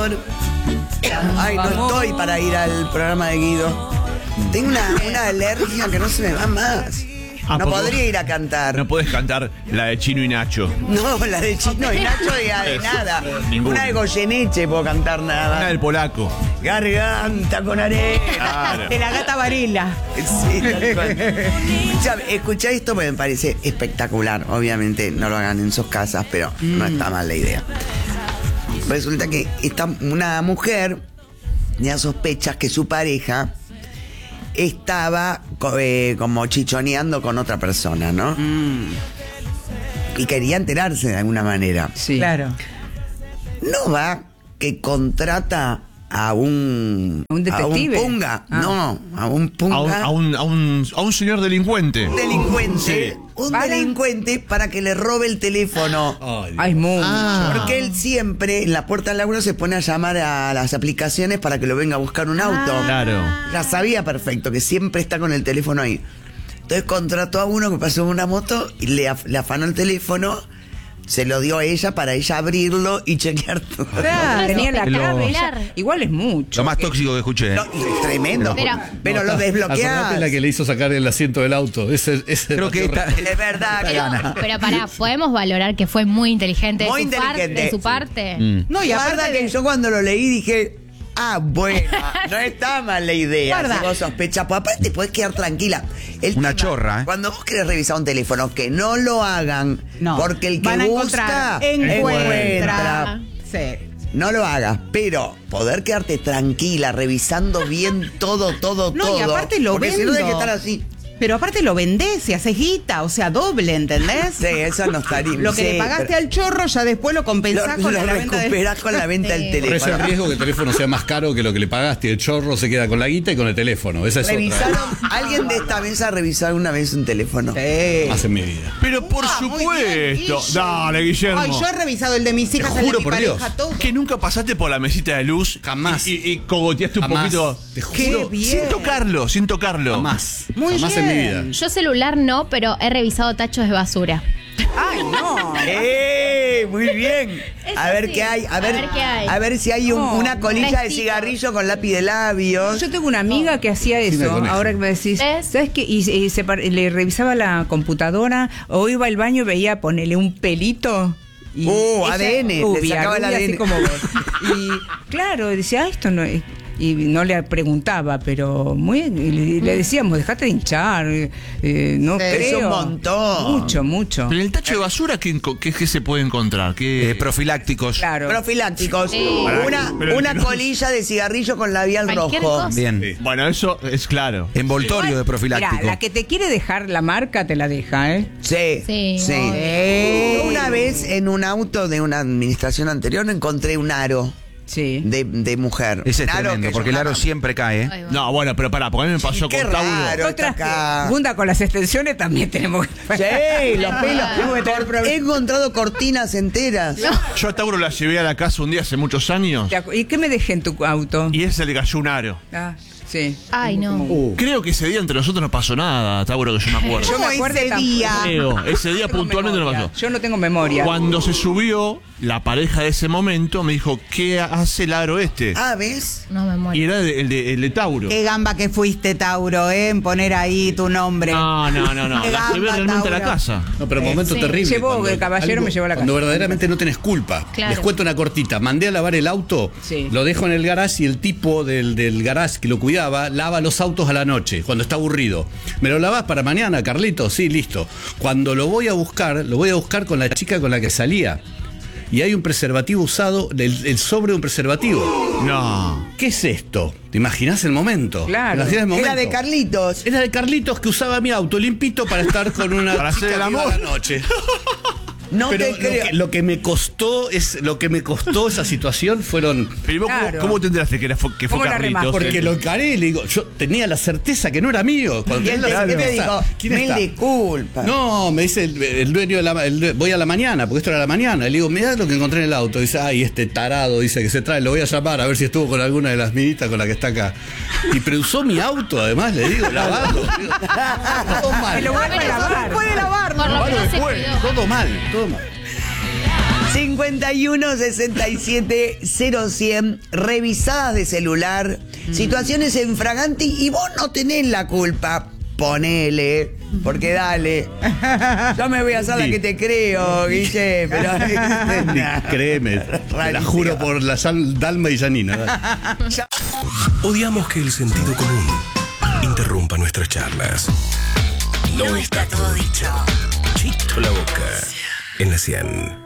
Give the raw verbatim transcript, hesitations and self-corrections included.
Ay, no estoy para ir al programa de Guido. Tengo una, una alergia que no se me va más. Ah, no poco. podría ir a cantar. No puedes cantar la de Chino y Nacho. No, la de Chino y Nacho de, de nada. Ninguna. Una de Goyeneche puedo cantar nada. Una del polaco. Garganta con arena. Claro. De la Gata Varela. Sí, tal cual. Escuchá, escuchá esto porque me parece espectacular. Obviamente no lo hagan en sus casas, pero mm. no está mal la idea. Resulta que está una mujer ya sospechas que su pareja estaba eh, como chichoneando con otra persona, ¿no? Mm. Y quería enterarse de alguna manera. Sí. Claro. No va que contrata a un... ¿Un detective? A un punga. Ah. No, a un punga. A un, a un, a un, a un señor delincuente. Un delincuente. Sí. Un ¿Para? delincuente para que le robe el teléfono. Ay, Ay, mucho. Ah. Porque él siempre en la puerta del laburo se pone a llamar a las aplicaciones para que lo venga a buscar un auto. Claro. Ya sabía perfecto que siempre está con el teléfono ahí. Entonces contrató a uno que pasó en una moto y le, af- le afanó el teléfono, se lo dio a ella para ella abrirlo y chequear todo. Claro, tenía la Lo- clave. ella- igual es mucho. lo más tóxico que escuché. No, y es tremendo. Pero- Pero, lo Acordate desbloqueás. la que le hizo sacar el asiento del auto. Ese, ese Creo que esta, Es verdad. que- Pero, pero pará, podemos valorar que fue muy inteligente de Muy su parte. inteligente. De su parte. Mm. No, y Guarda aparte que de- yo cuando lo leí dije, ah, bueno, no está mal la idea. Guarda. Si vos sospechas, pues aparte podés quedar tranquila. El Una tema, chorra, ¿eh? Cuando vos querés revisar un teléfono, que no lo hagan, No. porque el que Van a busca encontrar, encuentra. encuentra. Sí. No lo hagas, pero poder quedarte tranquila, revisando bien todo, todo, No, todo. y aparte lo porque si no vendo. hay que estar así. Pero aparte lo vendés y haces guita, o sea, doble, ¿entendés? Sí, eso no estaría. Lo que sí, le pagaste pero al chorro ya después lo compensás lo, con lo la venta de... recuperás con la venta del Sí. Corres el teléfono. riesgo que el teléfono sea más caro que lo que le pagaste. El chorro se queda con la guita y con el teléfono. Esa es ¿Revisaron? otra. ¿Alguien de esta mesa ha revisado una vez un teléfono? Sí. Más en mi vida. Pero por Ah, muy bien, supuesto. Guille. Dale, Guillermo. Ay, yo he revisado el de mis hijas, el de juro mi por pareja, Dios. todo. Que nunca pasaste por la mesita de luz. Jamás. Y, y, y cogoteaste un Jamás. poquito. Te juro. Qué bien. Sin tocarlo, sin tocarlo. Jamás. Muy Jamás en mi bien. vida. Yo celular no, pero he revisado tachos de basura. Ay, no. ¡Eh! Muy bien. Eso A ver sí. qué hay. A A ver, ver qué hay. a ver si hay un- No, una colilla de restitos. cigarrillo con lápiz de labios. Yo tengo una amiga que hacía me eso, conecto. ahora que me decís, ¿Ves? ¿sabes qué? Y, y se par- le revisaba la computadora o iba al baño y veía ponerle un pelito. Y Uh, A D N, le rubia, sacaba el rubia, A D N. así como vos. Y claro, decía, ah, esto no es... Y no le preguntaba, pero muy y le, le decíamos, dejate de hinchar, eh, eh, no Es creo. un montón. Mucho, mucho. Pero en el tacho de basura, ¿qué, qué, qué se puede encontrar? ¿Qué? eh, profilácticos. Claro. Profilácticos. Sí. Una, Pero- una colilla de cigarrillo con labial Cualquier rojo. cosa. Bien. Bueno, eso es claro. Envoltorio de Mira, profiláctico. la que te quiere dejar la marca te la deja, ¿eh? Sí. Sí. sí. Eh. Yo una vez en un auto de una administración anterior encontré un aro Sí. de, de mujer. Ese es Un aro tremendo, que porque el yo aro jamás- siempre cae, ¿eh? Ahí va. No, bueno, pero pará, porque a mí me pasó Qué con Tauro. raro. Otras acá. que, Bunda, con las extensiones también tenemos que... Sí, los pelos. Tengo que tener problemas. He encontrado cortinas enteras. Yo a Tauro la llevé a la casa un día hace muchos años ¿Te acu- ¿Y qué me dejé en tu auto? y ese le cayó un aro. Ah, sí. Ay, no. Creo que ese día entre nosotros no pasó nada, Tauro, que yo me acuerdo. Yo me ¿Cómo acuerdo ese tampoco. día? Creo, ese día Tengo puntualmente no memoria. pasó. Yo no tengo memoria. Cuando se subió, la pareja de ese momento me dijo, ¿qué hace el aro este? Ah, ¿ves? No me Y muero. era de- el de, el de Tauro. Qué gamba que fuiste, Tauro, ¿eh? En poner ahí tu nombre. No, no, no, no. Qué La llevé gamba, realmente a la Tauro. casa. No, pero momento Sí. terrible. Llevó, cuando el caballero me llevó a la Cuando casa. verdaderamente no tenés culpa. Claro. Les cuento una cortita. Mandé a lavar el auto, Sí. lo dejo en el garage y el tipo del, del garage que lo cuidaba lava los autos a la noche, cuando está aburrido. ¿Me lo lavás para mañana, Carlito? Sí, listo. Cuando lo voy a buscar, lo voy a buscar con la chica con la que salía. Y hay un preservativo usado, el, el sobre de un preservativo. No. ¿Qué es esto? ¿Te imaginás el momento? Claro. ¿Te imaginás el momento? Era de Carlitos. Era de Carlitos que usaba mi auto limpito para estar con una Para chica hacer el que iba amor. a la noche. No Pero te lo creo. que, lo que me costó es lo que me costó esa situación fueron Pero ¿y vos Claro. cómo, cómo te enteraste que, era, fue- que fue ¿Cómo la Carlitos? remaste? porque lo encaré y le digo, yo tenía la certeza que no era mío. Cuando Y él tenés te, la ¿qué te certeza, dijo? ¿quién Mil está? disculpas. No, me dice el, el dueño de la el due- voy a la mañana, porque esto era a la mañana. Le digo, mirá lo que encontré en el auto. Dice, ay, este tarado, dice que se trae, lo voy a llamar a ver si estuvo con alguna de las minitas con la que está acá. Y pero usó mi auto, además, le digo, lavado. Digo, todo mal. Que lo vuelva a lavar. Por lo menos se cuidó. Todo mal, todo mal. cincuenta y uno sesenta y siete cero cien, revisadas de celular, situaciones en Fraganti y vos no tenés la culpa. Ponele, porque dale. Yo me voy a hacer la que te creo, Guille, pero... Créeme, te la juro por la sal, Dalma y Janina. Odiamos que el sentido común interrumpa nuestras charlas. No está todo dicho. Chito la boca en la cien.